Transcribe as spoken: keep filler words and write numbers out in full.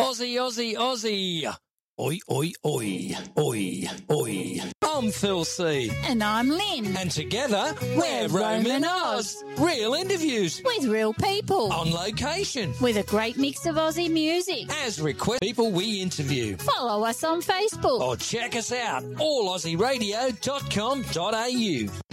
Aussie, Aussie, Aussie. Oi, oi, oi, oi, oi. I'm Phil C. And I'm Lynn. And together, we're, We're Roman Roman Oz. Real interviews. With real people. On location. With a great mix of Aussie music. As request people we interview. Follow us on Facebook. Or check us out, all aussie radio dot com dot a u.